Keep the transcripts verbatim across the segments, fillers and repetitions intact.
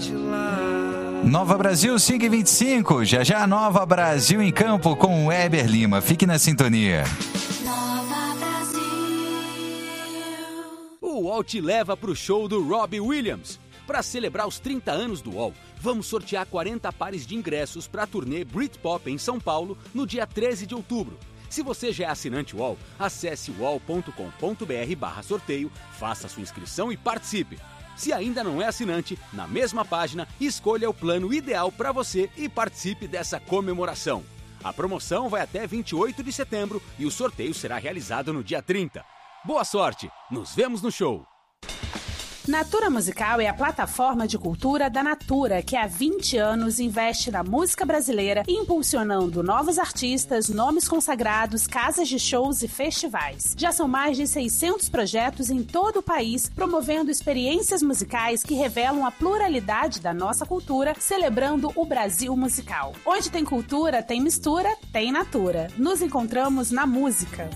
Nova Brasil cinco e vinte e cinco, já já Nova Brasil em campo com o Weber Lima. Fique na sintonia. Nova Brasil. O U O L te leva pro show do Robbie Williams. Para celebrar os trinta anos do U O L, vamos sortear quarenta pares de ingressos para a turnê Britpop em São Paulo no dia treze de outubro. Se você já é assinante U O L, acesse uol ponto com ponto br barra sorteio, faça sua inscrição e participe. Se ainda não é assinante, na mesma página, escolha o plano ideal para você e participe dessa comemoração. A promoção vai até vinte e oito de setembro e o sorteio será realizado no dia trinta. Boa sorte! Nos vemos no show! Natura Musical é a plataforma de cultura da Natura, que há vinte anos investe na música brasileira, impulsionando novos artistas, nomes consagrados, casas de shows e festivais. Já são mais de seiscentos projetos em todo o país, promovendo experiências musicais que revelam a pluralidade da nossa cultura, celebrando o Brasil musical. Onde tem cultura, tem mistura, tem Natura. Nos encontramos na música.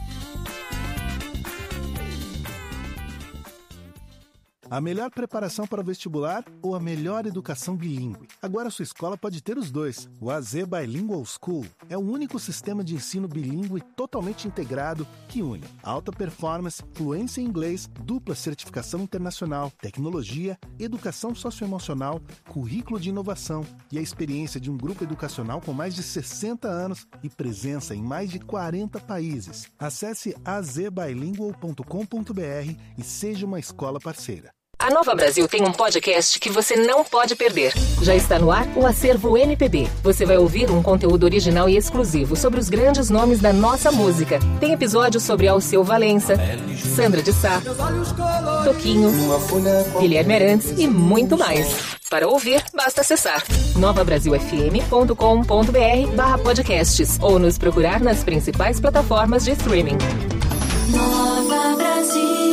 A melhor preparação para o vestibular ou a melhor educação bilíngue? Agora sua escola pode ter os dois. O A Z Bilingual School é o único sistema de ensino bilíngue totalmente integrado que une alta performance, fluência em inglês, dupla certificação internacional, tecnologia, educação socioemocional, currículo de inovação e a experiência de um grupo educacional com mais de sessenta anos e presença em mais de quarenta países. Acesse a z bilingual ponto com ponto br e seja uma escola parceira. A Nova Brasil tem um podcast que você não pode perder. Já está no ar o Acervo M P B. Você vai ouvir um conteúdo original e exclusivo sobre os grandes nomes da nossa música. Tem episódios sobre Alceu Valença, Sandra de Sá, Toquinho, Guilherme Arantes e muito mais. Para ouvir, basta acessar nova brasil f m ponto com ponto br barra podcasts ou nos procurar nas principais plataformas de streaming. Nova Brasil.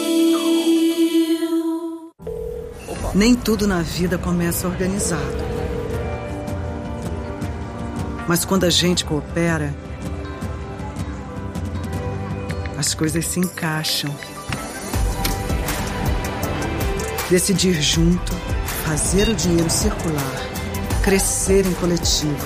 Nem tudo na vida começa organizado. Mas quando a gente coopera, as coisas se encaixam. Decidir junto, fazer o dinheiro circular, crescer em coletivo.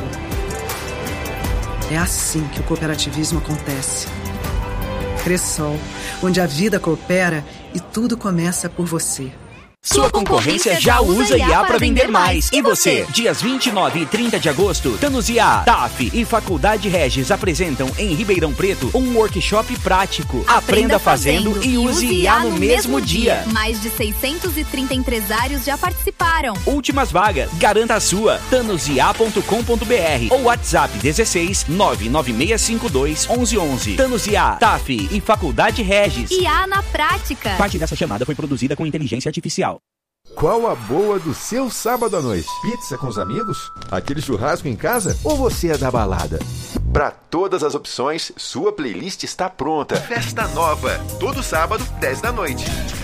É assim que o cooperativismo acontece. Cressol, onde a vida coopera e tudo começa por você. Sua concorrência já usa I A para vender mais. E você? Dias vinte e nove e trinta de agosto, Thanos I A, T A F e Faculdade Regis apresentam em Ribeirão Preto um workshop prático. Aprenda, Aprenda fazendo, fazendo e use I A no, no mesmo dia. dia. Mais de seiscentos e trinta empresários já participaram. Últimas vagas. Garanta a sua. thanos i a ponto com ponto br ou WhatsApp dezesseis nove nove seis cinco dois um um um um. Thanos I A, T A F e Faculdade Regis. I A na prática. Parte dessa chamada foi produzida com inteligência artificial. Qual a boa do seu sábado à noite? Pizza com os amigos? Aquele churrasco em casa? Ou você é da balada? Para todas as opções, sua playlist está pronta. Festa Nova, todo sábado, dez da noite.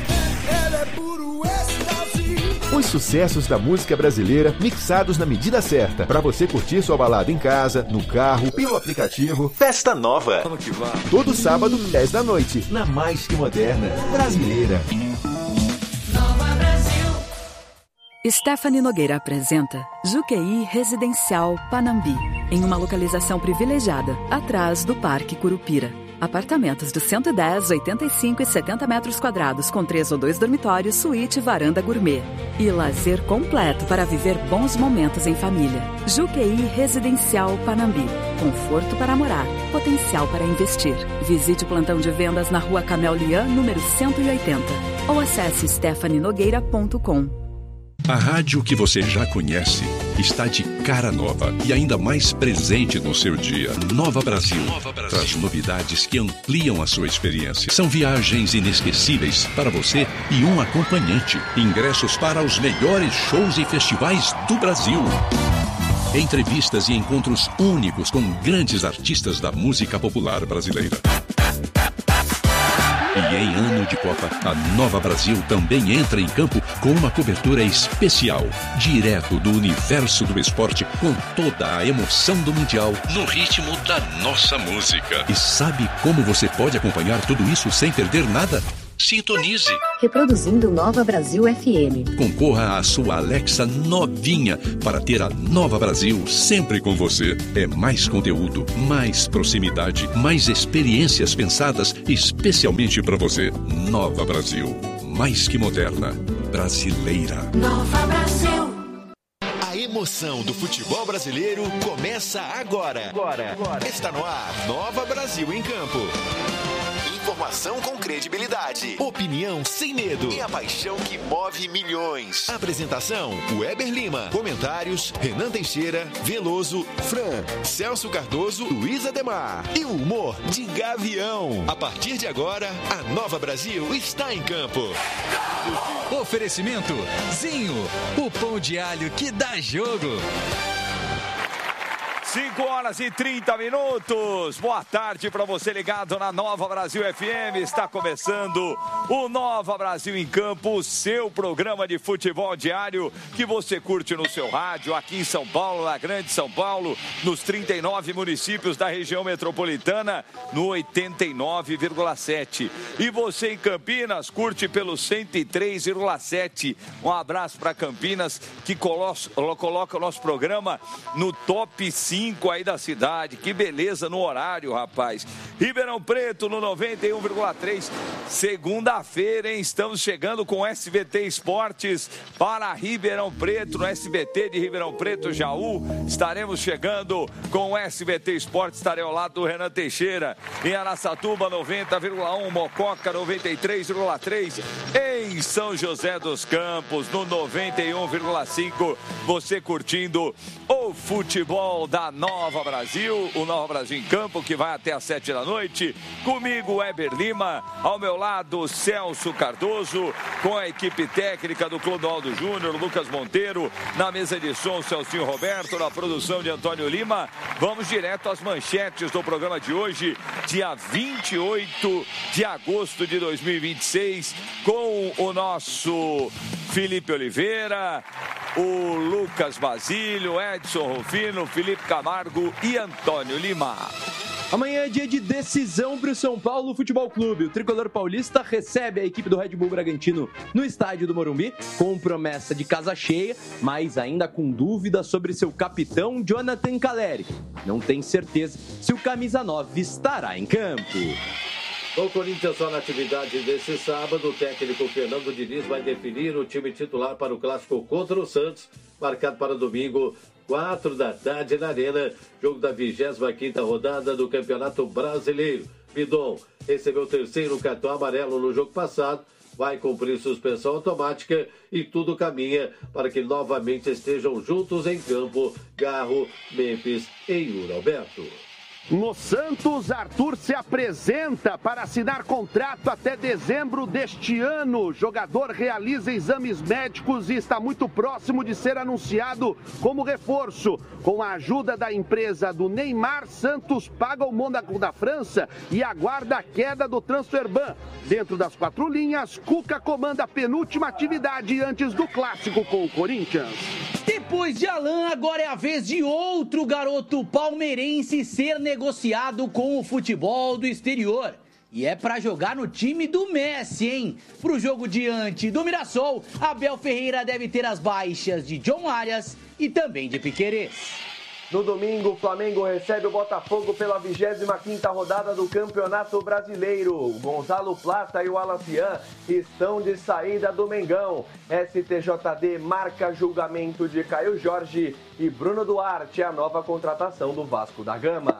Os sucessos da música brasileira mixados na medida certa, para você curtir sua balada em casa, no carro, pelo aplicativo. Festa Nova. Todo sábado, dez da noite, na mais que moderna brasileira. Stephanie Nogueira apresenta Juqueí Residencial Panambi, em uma localização privilegiada, atrás do Parque Curupira. Apartamentos de cento e dez, oitenta e cinco e setenta metros quadrados, com três ou dois dormitórios, suíte e varanda gourmet. E lazer completo para viver bons momentos em família. Juqueí Residencial Panambi. Conforto para morar, potencial para investir. Visite o plantão de vendas na Rua Camel Lian, número cento e oitenta. Ou acesse stephanie nogueira ponto com. A rádio que você já conhece está de cara nova e ainda mais presente no seu dia. Nova Brasil, Nova Brasil traz novidades que ampliam a sua experiência. São viagens inesquecíveis para você e um acompanhante. Ingressos para os melhores shows e festivais do Brasil. Entrevistas e encontros únicos com grandes artistas da música popular brasileira. E em ano de Copa, a Nova Brasil também entra em campo com uma cobertura especial, direto do universo do esporte, com toda a emoção do Mundial, no ritmo da nossa música. E sabe como você pode acompanhar tudo isso sem perder nada? Sintonize. Reproduzindo Nova Brasil F M. Concorra à sua Alexa novinha para ter a Nova Brasil sempre com você. É mais conteúdo, mais proximidade, mais experiências pensadas especialmente para você. Nova Brasil. Mais que moderna. Brasileira. Nova Brasil. A emoção do futebol brasileiro começa agora. Agora. agora. Está no ar. Nova Brasil em Campo. Informação com credibilidade, opinião sem medo e a paixão que move milhões. Apresentação: Weber Lima. Comentários: Renan Teixeira, Veloso, Fran, Celso Cardoso, Luiz Ademar. E o humor de Gavião. A partir de agora, a Nova Brasil está em campo. Oferecimento: Zinho, o pão de alho que dá jogo. cinco horas e trinta minutos. Boa tarde para você ligado na Nova Brasil F M. Está começando o Nova Brasil em Campo, seu programa de futebol diário que você curte no seu rádio, aqui em São Paulo, na Grande São Paulo, nos trinta e nove municípios da região metropolitana, no oitenta e nove vírgula sete. E você em Campinas curte pelo cento e três vírgula sete. Um abraço para Campinas, que coloca o nosso programa no top cinco aí da cidade. Que beleza no horário, rapaz. Ribeirão Preto no noventa e um vírgula três. Segunda-feira, hein? Estamos chegando com o S B T Esportes para Ribeirão Preto, no S B T de Ribeirão Preto, Jaú. Estaremos chegando com o S B T Esportes. Estarei ao lado do Renan Teixeira. Em Araçatuba, noventa vírgula um. Mococa, noventa e três vírgula três. Em São José dos Campos, no noventa e um vírgula cinco. Você curtindo o futebol da Nova Brasil, o Nova Brasil em Campo, que vai até às sete da noite. Comigo, Weber Lima, ao meu lado, Celso Cardoso, com a equipe técnica do Clodoaldo Júnior, Lucas Monteiro, na mesa de som, Celcinho Roberto, na produção de Antônio Lima. Vamos direto às manchetes do programa de hoje, dia vinte e oito de agosto de dois mil e vinte e seis, com o nosso Felipe Oliveira, o Lucas Basílio, Edson Rufino, Felipe Camargo e Antônio Lima. Amanhã é dia de decisão para o São Paulo Futebol Clube. O tricolor paulista recebe a equipe do Red Bull Bragantino no estádio do Morumbi, com promessa de casa cheia, mas ainda com dúvidas sobre seu capitão Jonathan Calleri. Não tem certeza se o camisa nove estará em campo. Com o Corinthians só na atividade desse sábado, o técnico Fernando Diniz vai definir o time titular para o clássico contra o Santos, marcado para domingo, quatro da tarde na Arena, jogo da vigésima quinta rodada do Campeonato Brasileiro. Bidon recebeu o terceiro cartão amarelo no jogo passado, vai cumprir suspensão automática e tudo caminha para que novamente estejam juntos em campo Garro, Memphis e Yuri Alberto. No Santos, Arthur se apresenta para assinar contrato até dezembro deste ano. O jogador realiza exames médicos e está muito próximo de ser anunciado como reforço. Com a ajuda da empresa do Neymar, Santos paga o Mônaco da França e aguarda a queda do Transferban. Dentro das quatro linhas, Cuca comanda a penúltima atividade antes do clássico com o Corinthians. Depois de Alan, agora é a vez de outro garoto palmeirense ser negociado com o futebol do exterior. E é para jogar no time do Messi, hein? Pro jogo diante do Mirassol, Abel Ferreira deve ter as baixas de John Arias e também de Piquerez. No domingo, o Flamengo recebe o Botafogo pela vigésima quinta rodada do Campeonato Brasileiro. O Gonzalo Plata e o Alafian estão de saída do Mengão. S T J D marca julgamento de Caio Jorge e Bruno Duarte, a nova contratação do Vasco da Gama.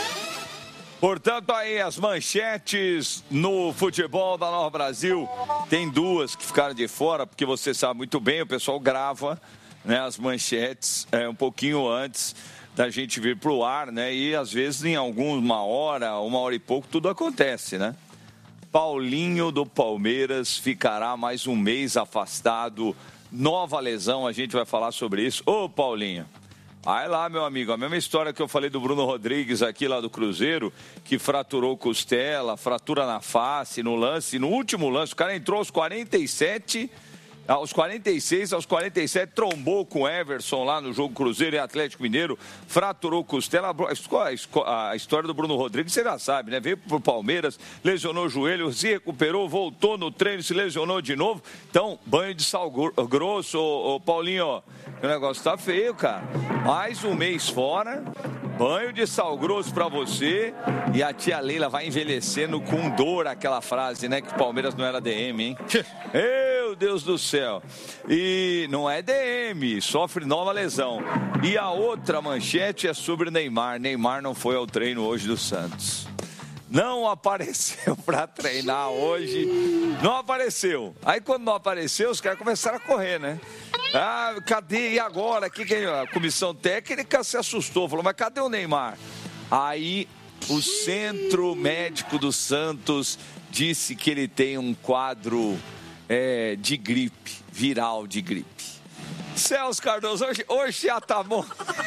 Portanto, aí as manchetes no futebol da Nova Brasil. Tem duas que ficaram de fora, porque você sabe muito bem, o pessoal grava, né, as manchetes é, um pouquinho antes da gente vir pro ar, né? E às vezes em alguma hora, uma hora e pouco, tudo acontece, né? Paulinho do Palmeiras ficará mais um mês afastado. Nova lesão, a gente vai falar sobre isso. Ô, Paulinho, vai lá, meu amigo. A mesma história que eu falei do Bruno Rodrigues aqui lá do Cruzeiro, que fraturou costela, fratura na face, no lance, no último lance. O cara entrou aos quarenta e sete Aos quarenta e seis, aos quarenta e sete, trombou com o Everson lá no jogo Cruzeiro e Atlético Mineiro, fraturou costela. A história do Bruno Rodrigues, você já sabe, né? Veio pro Palmeiras, lesionou o joelho, se recuperou, voltou no treino, se lesionou de novo. Então, banho de sal grosso, ô, ô Paulinho, o negócio tá feio, cara. Mais um mês fora, banho de sal grosso pra você, e a tia Leila vai envelhecendo com dor, aquela frase, né? Que o Palmeiras não era D M, hein? Meu Deus do céu. E não é D M, sofre nova lesão. E a outra manchete é sobre Neymar. Neymar não foi ao treino hoje do Santos. Não apareceu para treinar hoje. Não apareceu. Aí quando não apareceu, os caras começaram a correr, né? Ah, cadê? E agora? Que que a comissão técnica se assustou. Falou, mas cadê o Neymar? Aí o centro médico do Santos disse que ele tem um quadro é, de gripe, viral de gripe. Celso Cardoso, hoje, hoje já tá bom.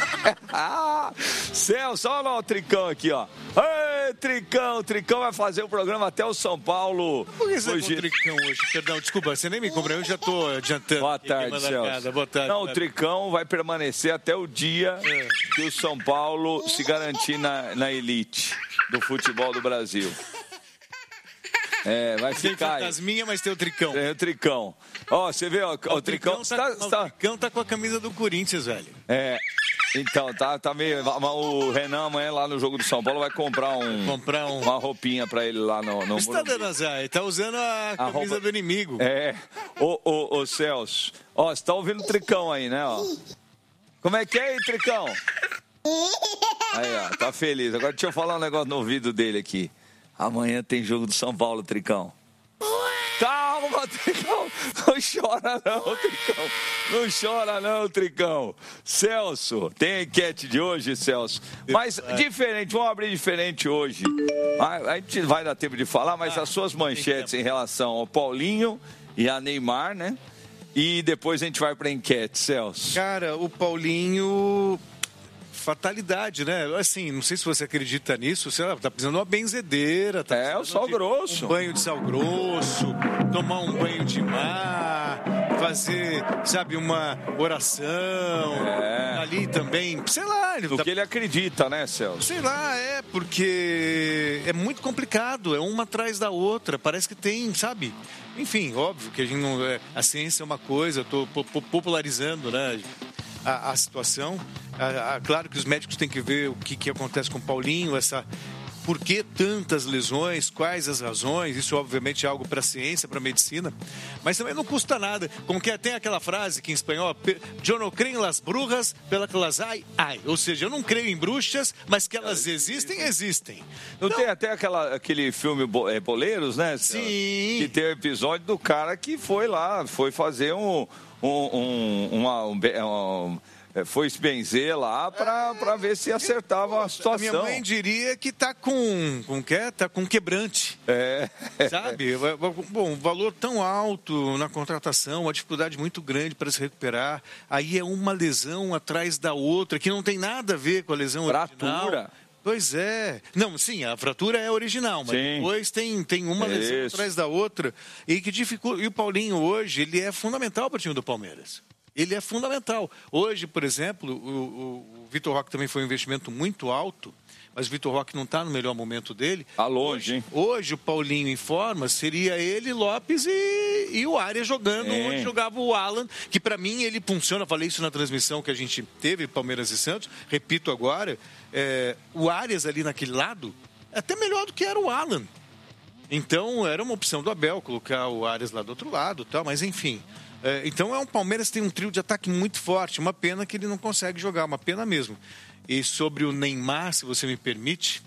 Celso, olha lá o Tricão aqui, ó. Ei, Tricão, Tricão vai fazer o programa até o São Paulo. Por que você hoje... é com o Tricão hoje? Perdão, desculpa, você nem me cobrou, eu já tô adiantando. Boa tarde, Celso. Boa tarde. Não, o Tricão vai permanecer até o dia é. que o São Paulo se garantir na, na elite do futebol do Brasil. É, vai tem ficar. Tem fantasminha, mas tem o Tricão. Tem o Tricão. Ó, você vê, ó, o, o Tricão, Tricão tá, tá, tá... O Tricão tá com a camisa do Corinthians, velho. É. Então, tá, tá meio. O Renan amanhã lá no jogo do São Paulo vai comprar, um, comprar um... uma roupinha pra ele lá no. no Você tá dando azar, ele tá usando a, a camisa roupa... do inimigo. É. Ô, ô, ô, Celso. Ó, você tá ouvindo o Tricão aí, né, ó? Como é que é aí, Tricão? Aí, ó, tá feliz. Agora deixa eu falar um negócio no ouvido dele aqui. Amanhã tem jogo do São Paulo, Tricão. Calma, Tricão. Não chora não, Tricão. Não chora não, Tricão. Celso, tem enquete de hoje, Celso. Mas diferente, vamos abrir diferente hoje. A gente vai dar tempo de falar, mas as suas manchetes em relação ao Paulinho e a Neymar, né? E depois a gente vai pra enquete, Celso. Cara, o Paulinho... fatalidade, né? Assim, não sei se você acredita nisso, sei lá, tá precisando de uma benzedeira. Tá é, o sal grosso. Um banho de sal grosso, tomar um banho de mar, fazer, sabe, uma oração. É. Ali também, sei lá. Do tá... que ele acredita, né, Celso? Sei lá, é, porque é muito complicado, é uma atrás da outra, parece que tem, sabe? Enfim, óbvio que a gente não... É, a ciência é uma coisa, eu tô popularizando, né? A, a situação, a, a, claro que os médicos têm que ver o que, que acontece com o Paulinho, essa, por que tantas lesões, quais as razões, isso obviamente é algo para a ciência, para a medicina, mas também não custa nada, como que tem aquela frase que em espanhol, eu não creio em las brujas, pela que las hay, hay, ou seja, eu não creio em bruxas, mas que elas existem, existem. Não, não... tem até aquela, aquele filme é, Boleiros, né? Sim. Que tem o episódio do cara que foi lá, foi fazer um... Um, um, uma, um, um, foi se benzer lá para para ver se acertava a situação. A minha mãe diria que tá com com que tá com quebrante. É. Sabe? Bom, um valor tão alto na contratação, uma dificuldade muito grande para se recuperar. Aí é uma lesão atrás da outra que não tem nada a ver com a lesão fratura. Original. Pois é. Não, sim, a fratura é original, mas sim. Depois tem, tem uma lesão Isso. atrás da outra e que dificulta. E o Paulinho hoje, ele é fundamental para o time do Palmeiras. Ele é fundamental. Hoje, por exemplo, o, o, o Vitor Roque também foi um investimento muito alto, mas o Vitor Roque não está no melhor momento dele. Está longe, hein? Hoje, hoje o Paulinho em forma seria ele, Lopes e, e o Arias jogando é. onde jogava o Alan, que para mim ele funciona, falei isso na transmissão que a gente teve, Palmeiras e Santos, repito agora, é, o Arias ali naquele lado é até melhor do que era o Alan. Então era uma opção do Abel colocar o Arias lá do outro lado, tal, mas enfim... É, então é um Palmeiras que tem um trio de ataque muito forte, uma pena que ele não consegue jogar, uma pena mesmo. E sobre o Neymar, se você me permite,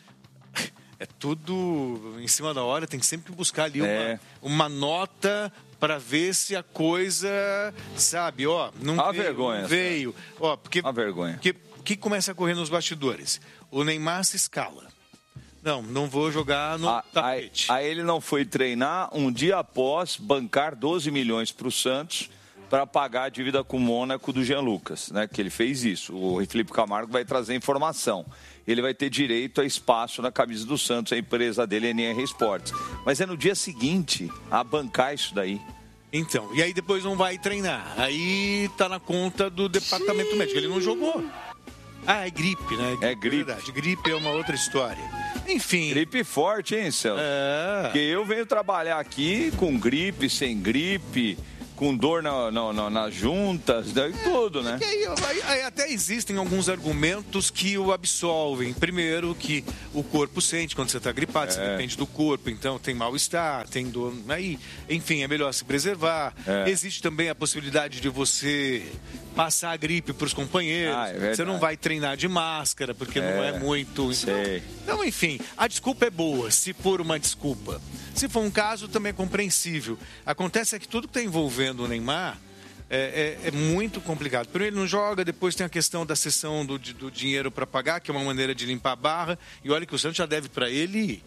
é tudo em cima da hora, tem sempre que buscar ali é. uma, uma nota para ver se a coisa, sabe, ó, não a veio, vergonha, não veio. Ó, porque, a vergonha. Porque o que começa a correr nos bastidores? O Neymar se escala. Não, não vou jogar no a, tapete. Aí ele não foi treinar um dia após bancar doze milhões para o Santos para pagar a dívida com o Mônaco do Jean Lucas, né? Que ele fez isso. O Felipe Camargo vai trazer informação. Ele vai ter direito a espaço na camisa do Santos, a empresa dele é N R Esportes. Mas é no dia seguinte a bancar isso daí. Então, e aí depois não vai treinar. Aí tá na conta do departamento médico. Ele não jogou. Ah, é gripe, né? É gripe. Verdade. Gripe é uma outra história. Enfim. Gripe forte, hein, Celso? É. Porque eu venho trabalhar aqui com gripe, sem gripe, com dor na, na, na, nas juntas, daí tudo, né? E aí, aí, aí até existem alguns argumentos que o absolvem. Primeiro, que o corpo sente quando você está gripado, É. você depende do corpo, então tem mal-estar, tem dor. Aí, enfim, é melhor se preservar. É. Existe também a possibilidade de você passar a gripe para os companheiros. Ah, é verdade. Você não vai treinar de máscara, porque não É, é muito. sei. Então, enfim, a desculpa é boa, se for uma desculpa. Se for um caso, também é compreensível. Acontece é que tudo que está envolvendo o Neymar é, é- é muito complicado. Primeiro, ele não joga, depois tem a questão da cessão do, di- do dinheiro para pagar, que é uma maneira de limpar a barra. E olha que o Santos já deve para ele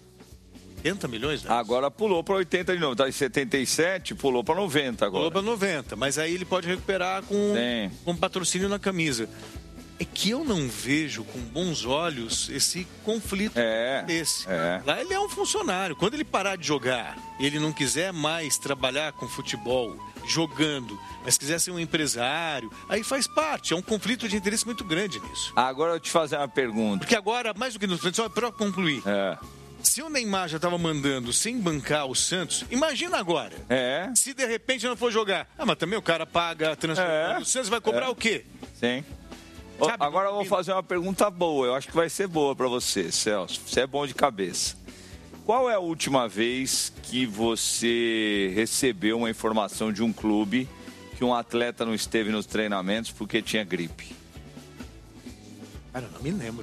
oitenta milhões, né? Agora pulou para oitenta de novo. Tá em setenta e sete, pulou para noventa agora. Pulou para noventa, mas aí ele pode recuperar com, Sim. com patrocínio na camisa. É que eu não vejo com bons olhos esse conflito É, desse. é. Lá ele é um funcionário. Quando ele parar de jogar e ele não quiser mais trabalhar com futebol, jogando, mas quiser ser um empresário, aí faz parte. É um conflito de interesse muito grande nisso. Agora eu te fazer uma pergunta. Porque agora, mais do que no só para concluir, É. se o Neymar já estava mandando sem bancar o Santos, imagina agora. É. Se de repente não for jogar. Ah, mas também o cara paga a transferência. É. O Santos vai cobrar É. o quê? Sim. Ó, agora eu vou fazer uma pergunta boa. Eu acho que vai ser boa para você, Celso. Você é bom de cabeça. Qual é a última vez que você recebeu uma informação de um clube que um atleta não esteve nos treinamentos porque tinha gripe? Cara, eu não me lembro.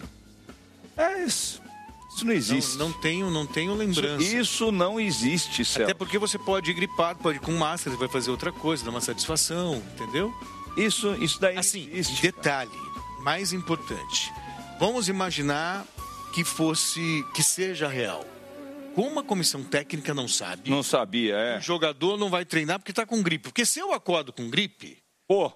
É isso. Isso não existe. Não, não tenho, não tenho lembrança. Isso, isso não existe, Celso. Até porque você pode ir gripado, pode ir com máscara, você vai fazer outra coisa, dar uma satisfação, entendeu? Isso, isso daí assim, detalhe, mais importante. Vamos imaginar que fosse, que seja real. Como a comissão técnica não sabe. Não sabia, é. O jogador não vai treinar porque tá com gripe. Porque se eu acordo com gripe. Pô.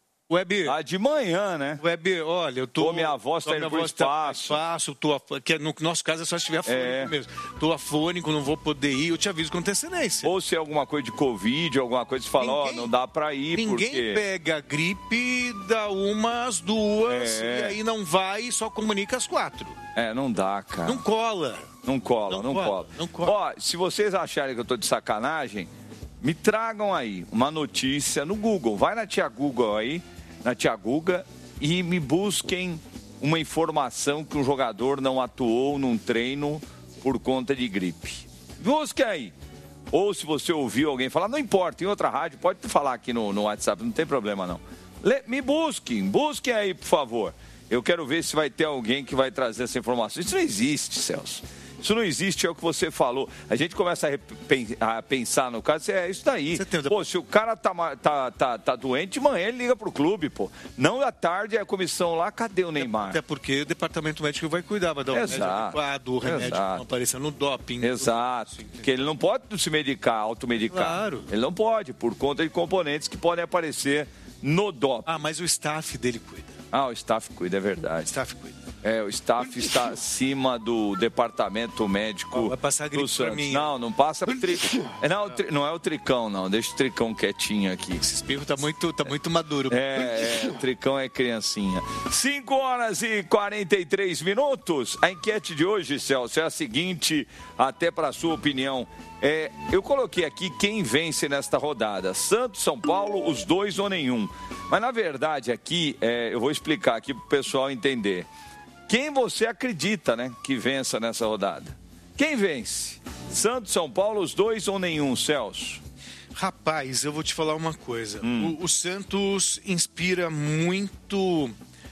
Web. Ah, de manhã, né? Web, olha, eu tô. Pô, minha voz tá tô- indo minha pro voz tá- espaço. espaço, tô af- que no nosso caso é só se estiver afônico É. mesmo. Tô afônico, não vou poder ir, eu te aviso com antecedência. Ou se é alguma coisa de Covid, alguma coisa, você fala, ó, não dá pra ir, Ninguém porque... pega gripe, dá uma, as duas, É. e aí não vai e só comunica às quatro. É, não dá, cara. Não cola. Não cola, não, Não cola. cola, não cola. Ó, se vocês acharem que eu tô de sacanagem, me tragam aí uma notícia no Google. Vai na tia Google aí, na tia Guga, e me busquem uma informação que um jogador não atuou num treino por conta de gripe. Busque aí. Ou se você ouviu alguém falar, não importa, em outra rádio, pode falar aqui no, no WhatsApp, não tem problema não. Le- me busquem, busquem aí, por favor. Eu quero ver se vai ter alguém que vai trazer essa informação. Isso não existe, Celso. Isso não existe, é o que você falou. A gente começa a, repen- a pensar no caso, é isso daí. Pô, se o cara tá, ma- tá, tá, tá doente, de manhã ele liga pro clube, pô. Não à tarde, é a comissão lá, cadê o Neymar? Até porque o departamento médico vai cuidar, vai dar o remédio Exato. adequado, o remédio Exato. não aparecer no doping. Exato. Porque ele não pode se medicar, automedicar. Claro. Ele não pode, por conta de componentes que podem aparecer no doping. Ah, mas o staff dele cuida. Ah, o staff cuida, é verdade. O staff cuida. É, o staff está acima do departamento médico. Vai passar gripe do Santos. pra mim. Não, não passa tri... não, o tri- não é o Tricão, não. Deixa o Tricão quietinho aqui. Esse espirro tá muito, tá muito maduro. É, é, o Tricão é criancinha. cinco horas e quarenta e três minutos. A enquete de hoje, Celso, é a seguinte, até para sua opinião. É, eu coloquei aqui quem vence nesta rodada. Santos, São Paulo, os dois ou nenhum. Mas, na verdade, aqui, é, eu vou explicar aqui para o pessoal entender. Quem você acredita, né, que vença nessa rodada? Quem vence? Santos, São Paulo, os dois ou nenhum, Celso? Rapaz, eu vou te falar uma coisa. Hum. O, o Santos inspira muito,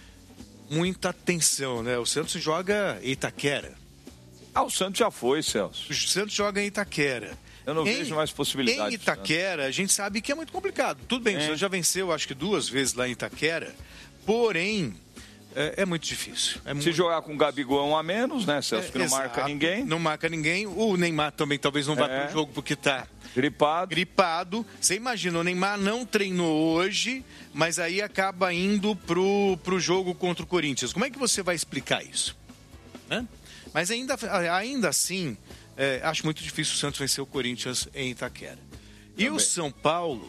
muita atenção, né? O Santos joga em Itaquera. Ah, o Santos já foi, Celso. O Santos joga em Itaquera. Eu não Em- vejo mais possibilidade. Em Itaquera, a gente sabe que é muito complicado. Tudo bem, o Santos já venceu, acho que duas vezes lá em Itaquera. Porém, é, é muito difícil. É Se muito... jogar com o Gabigol é um a menos, né, Celso? Que não Exato, marca ninguém. Não marca ninguém. O Neymar também talvez não vá É. pro jogo porque tá gripado. gripado. Você imagina, o Neymar não treinou hoje, mas aí acaba indo pro, pro jogo contra o Corinthians. Como é que você vai explicar isso? Né? Mas ainda, ainda assim, é, acho muito difícil o Santos vencer o Corinthians em Itaquera. E o São Paulo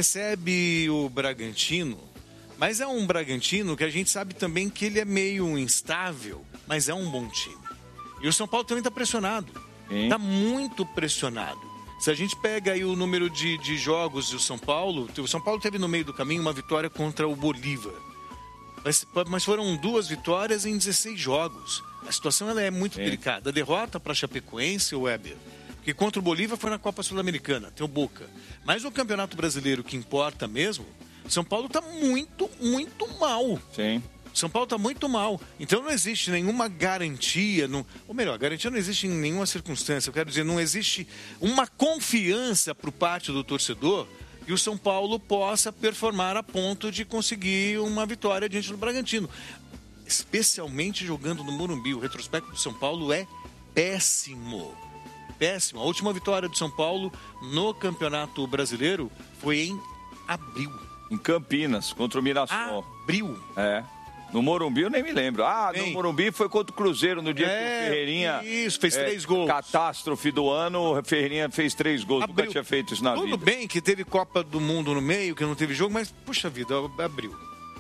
recebe o Bragantino, mas é um Bragantino que a gente sabe também que ele é meio instável, mas é um bom time. E o São Paulo também está pressionado. Está muito pressionado. Se a gente pega aí o número de, de jogos do São Paulo, o São Paulo teve no meio do caminho uma vitória contra o Bolívar. Mas, mas foram duas vitórias em dezesseis jogos. A situação ela é muito Sim. delicada. A derrota para a Chapecoense, o Weber, porque contra o Bolívar foi na Copa Sul-Americana, tem o Boca. Mas no Campeonato Brasileiro, que importa mesmo, São Paulo está muito, muito mal. Sim. São Paulo está muito mal. Então não existe nenhuma garantia, não, ou melhor, garantia não existe em nenhuma circunstância. Eu quero dizer, não existe uma confiança por parte do torcedor que o São Paulo possa performar a ponto de conseguir uma vitória diante do Bragantino. Especialmente jogando no Morumbi. O retrospecto do São Paulo é péssimo. Péssimo. A última vitória do São Paulo no Campeonato Brasileiro foi em abril. Em Campinas, contra o Mirassol. Abril. É. No Morumbi eu nem me lembro. Ah, Bem, no Morumbi foi contra o Cruzeiro no dia é, que o Ferreirinha... Isso, fez é, três gols. Catástrofe do ano, o Ferreirinha fez três gols. Abril. Nunca tinha feito isso na Tudo vida. Tudo bem que teve Copa do Mundo no meio, que não teve jogo, mas, puxa vida, abriu.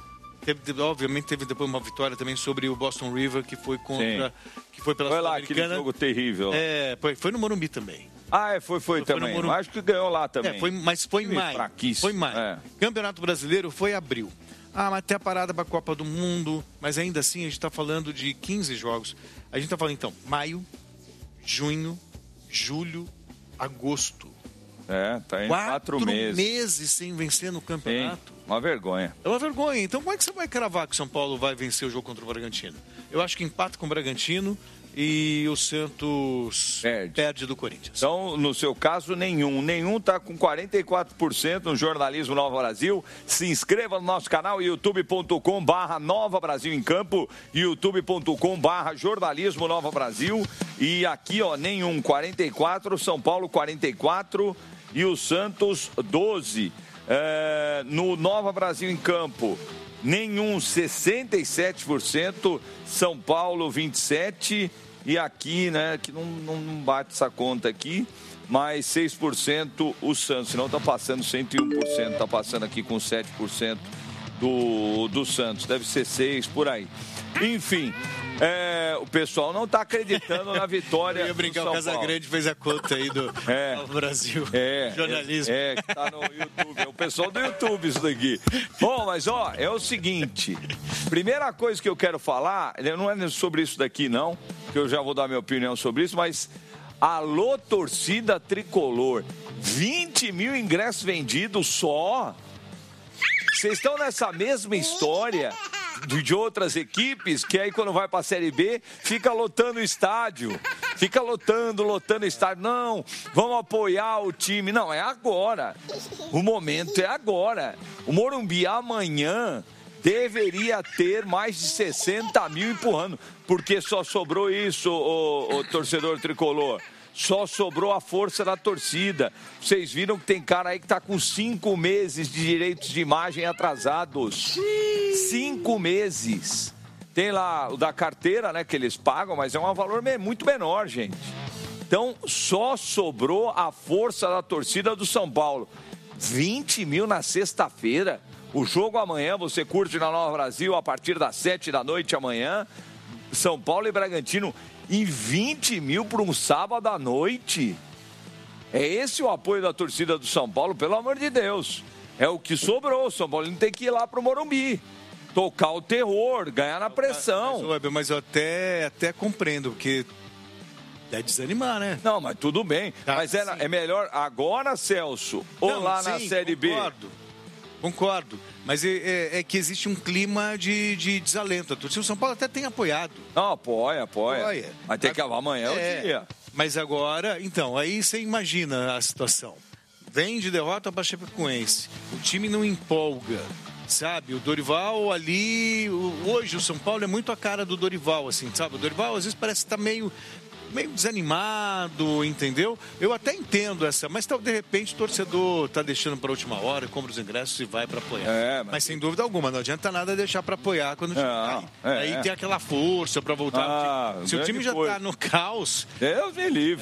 Teve, obviamente teve depois uma vitória também sobre o Boston River, que foi contra... Sim. Que foi pela Foi lá, aquele jogo terrível. É, foi, foi no Morumbi também. Ah, é, foi, foi, foi também. Foi Acho que ganhou lá também. É, foi, mas foi em maio. Foi em maio. É. Campeonato Brasileiro foi abril. Ah, mas tem a parada para a Copa do Mundo. Mas ainda assim, a gente está falando de quinze jogos. A gente está falando, então, maio, junho, julho, agosto. É, tá em quatro, quatro meses. meses sem vencer no campeonato. Sim, uma vergonha. É uma vergonha. Então, como é que você vai cravar que o São Paulo vai vencer o jogo contra o Bragantino? Eu acho que empata com o Bragantino e o Santos perde, perde do Corinthians. Então, no seu caso, nenhum. Nenhum está com quarenta e quatro por cento no Jornalismo Nova Brasil. Se inscreva no nosso canal youtube ponto com barra Nova Brasil em Campo, youtube ponto com barra Jornalismo Nova Brasil. E aqui, ó, nenhum, quarenta e quatro, São Paulo quarenta e quatro e o Santos doze. É, no Nova Brasil em Campo, nenhum, sessenta e sete por cento, São Paulo vinte e sete por cento. E aqui, né, que não, não, não bate essa conta aqui, mas seis por cento o Santos. Senão tá passando cento e um por cento, tá passando aqui com sete por cento do, do Santos. Deve ser seis por aí. Enfim, é, o pessoal não tá acreditando na vitória. Eu ia brincar, o Casagrande fez a conta aí do é, Brasil. É, jornalismo. É, é, que tá no YouTube. É o pessoal do YouTube isso daqui. Bom, mas ó, é o seguinte. Primeira coisa que eu quero falar, não é sobre isso daqui não, que eu já vou dar minha opinião sobre isso, mas alô, torcida tricolor, vinte mil ingressos vendidos só. Vocês estão nessa mesma história de outras equipes, que aí quando vai para a Série B, fica lotando o estádio. Fica lotando, lotando o estádio. Não, vamos apoiar o time. Não, é agora. O momento é agora. O Morumbi amanhã deveria ter mais de sessenta mil empurrando, porque só sobrou isso, o, o torcedor tricolor. Só sobrou a força da torcida. Vocês viram que tem cara aí que tá com cinco meses de direitos de imagem atrasados. Cinco meses. Tem lá o da carteira, né, que eles pagam, mas é um valor muito menor, gente. Então, só sobrou a força da torcida do São Paulo. vinte mil na sexta-feira. O jogo amanhã, você curte na Nova Brasil a partir das sete da noite amanhã. São Paulo e Bragantino. E vinte mil para um sábado à noite. É esse o apoio da torcida do São Paulo, pelo amor de Deus. É o que sobrou. O São Paulo não tem que ir lá pro Morumbi. Tocar o terror, ganhar na pressão. Mas, mas eu até, até compreendo, porque é desanimar, né? Não, mas tudo bem. Ah, mas é, é melhor agora, Celso, ou não, lá sim, na Série B? Concordo. Concordo, mas é, é, é que existe um clima de, de desalento. O São Paulo até tem apoiado. Não, apoia, apoia. apoia. Mas tem que amanhã é o dia. Mas agora, então, aí você imagina a situação. Vem de derrota para a Chapecoense. O time não empolga, sabe? O Dorival ali... Hoje o São Paulo é muito a cara do Dorival, assim, sabe? O Dorival às vezes parece estar meio... meio desanimado, entendeu? Eu até entendo essa, mas de repente o torcedor tá deixando para a última hora, compra os ingressos e vai para apoiar. É, mas... mas sem dúvida alguma, não adianta nada deixar para apoiar quando o time cai. É, Aí é. tem aquela força para voltar. Ah, Se o time já coisa. tá no caos... Deus me livre. É.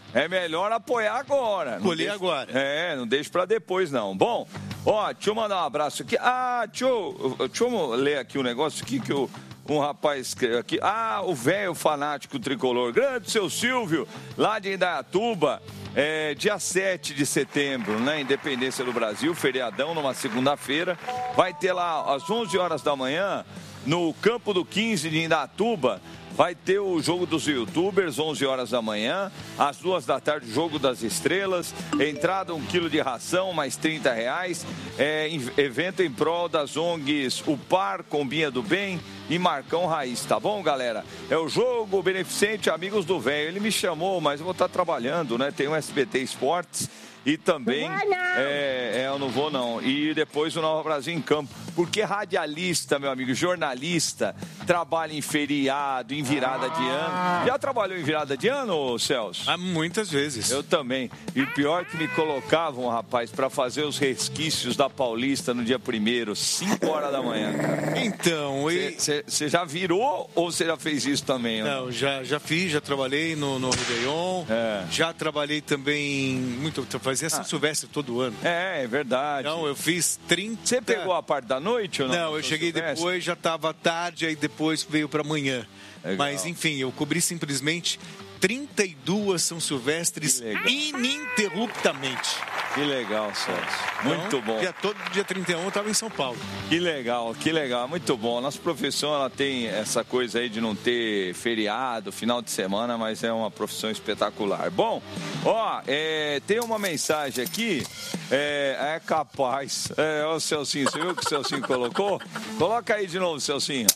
É melhor apoiar agora. Colher agora. É, não deixe pra depois, não. Bom, ó, deixa eu mandar um abraço aqui. Ah, deixa eu, deixa eu ler aqui um negócio aqui que eu... Um rapaz aqui, ah, o velho fanático tricolor, grande seu Silvio, lá de Indaiatuba, é, dia sete de setembro, né, Independência do Brasil, feriadão, numa segunda-feira, vai ter lá às onze horas da manhã, no Campo do quinze de Indaiatuba, vai ter o Jogo dos Youtubers, onze horas da manhã, às duas da tarde, Jogo das Estrelas, entrada um quilo de ração, mais trinta reais, é, evento em prol das O N Gs O Par, Combinha do Bem e Marcão Raiz, tá bom, galera? É o jogo beneficente Amigos do Velho. Ele me chamou, mas eu vou estar trabalhando, né? Tem o S B T Esportes e também... Não, não. É, é, eu não vou, não. E depois o Nova Brasil em Campo. Porque radialista, meu amigo, jornalista, trabalha em feriado, em virada de ano. Já trabalhou em virada de ano, Celso? Há muitas vezes. Eu também. E o pior que me colocavam, rapaz, para fazer os resquícios da Paulista no dia primeiro, cinco horas da manhã, cara. Então, você já virou ou você já fez isso também? Não, não já, já fiz, já trabalhei no, no Réveillon, é. já trabalhei também, muito, fazia São ah. Silvestre todo ano. É, é verdade. Então, eu fiz trinta... Você pegou a parte da noite ou não? Não, eu São cheguei Silvestre? Depois, já estava tarde, aí depois veio para amanhã. Legal. Mas, enfim, eu cobri simplesmente trinta e duas São Silvestres ininterruptamente. Que legal, Celso. Muito então, bom. Dia, todo dia trinta e um eu estava em São Paulo. Que legal, que legal. Muito bom. Nossa profissão, ela tem essa coisa aí de não ter feriado, final de semana, mas é uma profissão espetacular. Bom, ó, é, tem uma mensagem aqui, é, é capaz. É, ó, o Celcinho, você viu o que o Celcinho colocou? Coloca aí de novo, Celcinho.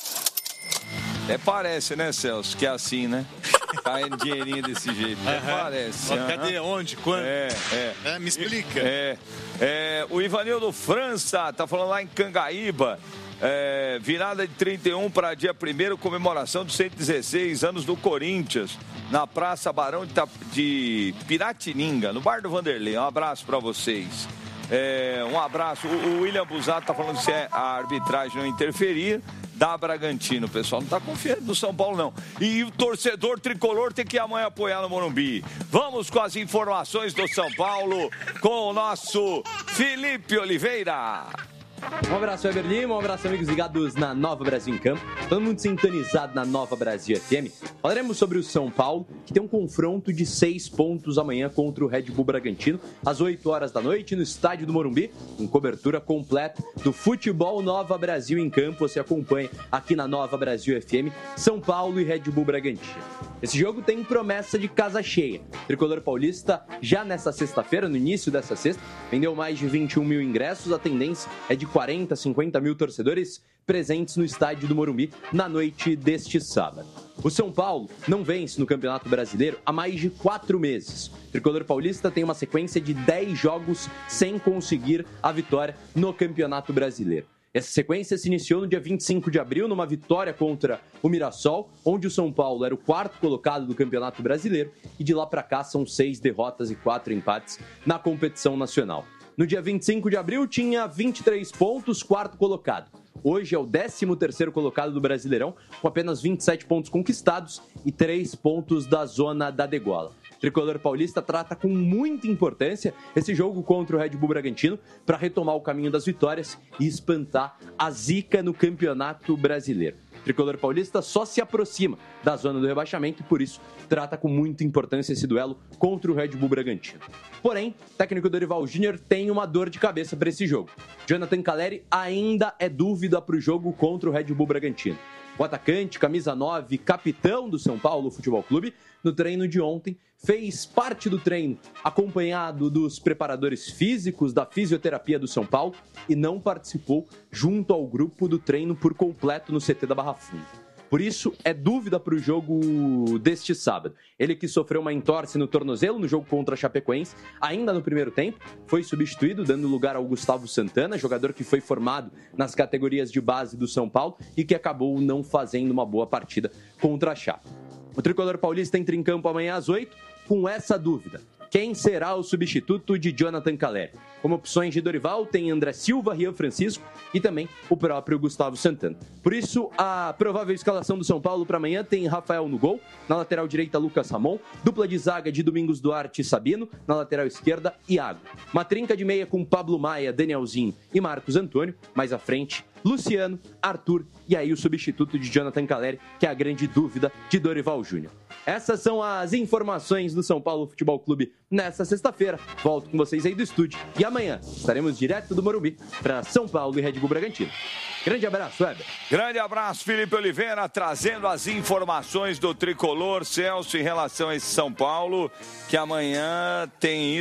É, parece, né, Celso, que é assim, né? Caindo dinheirinho desse jeito. É, parece. Ó, cadê? Onde? Quando? É, é. é me explica. É, é. O Ivanildo França tá falando lá em Cangaíba. É, virada de trinta e um para dia primeiro, comemoração dos cento e dezesseis anos do Corinthians, na Praça Barão de, de Piratininga, no Bar do Vanderlei. Um abraço para vocês. É, um abraço. O, o William Busato tá falando se é a arbitragem não interferir. Da Bragantino, o pessoal não está confiando no São Paulo, não. E o torcedor tricolor tem que ir amanhã apoiar no Morumbi. Vamos com as informações do São Paulo com o nosso Felipe Oliveira. Um abraço, Weber Lima, um abraço, amigos ligados na Nova Brasil em Campo. Todo mundo sintonizado na Nova Brasil F M. Falaremos sobre o São Paulo, que tem um confronto de seis pontos amanhã contra o Red Bull Bragantino, às oito horas da noite, no estádio do Morumbi, com cobertura completa do Futebol Nova Brasil em Campo. Você acompanha aqui na Nova Brasil F M, São Paulo e Red Bull Bragantino. Esse jogo tem promessa de casa cheia. O tricolor paulista, já nessa sexta-feira, no início dessa sexta, vendeu mais de vinte e um mil ingressos. A tendência é de quarenta, cinquenta mil torcedores presentes no estádio do Morumbi na noite deste sábado. O São Paulo não vence no Campeonato Brasileiro há mais de quatro meses. O tricolor paulista tem uma sequência de dez jogos sem conseguir a vitória no Campeonato Brasileiro. Essa sequência se iniciou no dia vinte e cinco de abril, numa vitória contra o Mirassol, onde o São Paulo era o quarto colocado do Campeonato Brasileiro, e de lá para cá são seis derrotas e quatro empates na competição nacional. No dia vinte e cinco de abril tinha vinte e três pontos, quarto colocado. Hoje é o décimo terceiro colocado do Brasileirão, com apenas vinte e sete pontos conquistados e três pontos da zona da degola. O tricolor paulista trata com muita importância esse jogo contra o Red Bull Bragantino para retomar o caminho das vitórias e espantar a zica no Campeonato Brasileiro. O tricolor paulista só se aproxima da zona do rebaixamento e, por isso, trata com muita importância esse duelo contra o Red Bull Bragantino. Porém, o técnico Dorival Júnior tem uma dor de cabeça para esse jogo. Jonathan Calleri ainda é dúvida para o jogo contra o Red Bull Bragantino. O atacante, camisa nove, capitão do São Paulo Futebol Clube, no treino de ontem, fez parte do treino acompanhado dos preparadores físicos da fisioterapia do São Paulo e não participou junto ao grupo do treino por completo no C T da Barra Funda. Por isso, é dúvida para o jogo deste sábado. Ele que sofreu uma entorse no tornozelo no jogo contra a Chapecoense, ainda no primeiro tempo, foi substituído, dando lugar ao Gustavo Santana, jogador que foi formado nas categorias de base do São Paulo e que acabou não fazendo uma boa partida contra a Chape. O tricolor paulista entra em campo amanhã às oito, com essa dúvida. Quem será o substituto de Jonathan Calleri? Como opções de Dorival, tem André Silva, Rian Francisco e também o próprio Gustavo Santana. Por isso, a provável escalação do São Paulo para amanhã tem Rafael no gol, na lateral direita Lucas Ramon, dupla de zaga de Domingos Duarte e Sabino, na lateral esquerda Iago. Uma trinca de meia com Pablo Maia, Danielzinho e Marcos Antônio, mais à frente Luciano, Arthur e aí o substituto de Jonathan Calleri, que é a grande dúvida de Dorival Júnior. Essas são as informações do São Paulo Futebol Clube nesta sexta-feira. Volto com vocês aí do estúdio e amanhã estaremos direto do Morumbi para São Paulo e Red Bull Bragantino. Grande abraço, Weber. Grande abraço, Felipe Oliveira, trazendo as informações do Tricolor, Celso, em relação a esse São Paulo, que amanhã tem isso.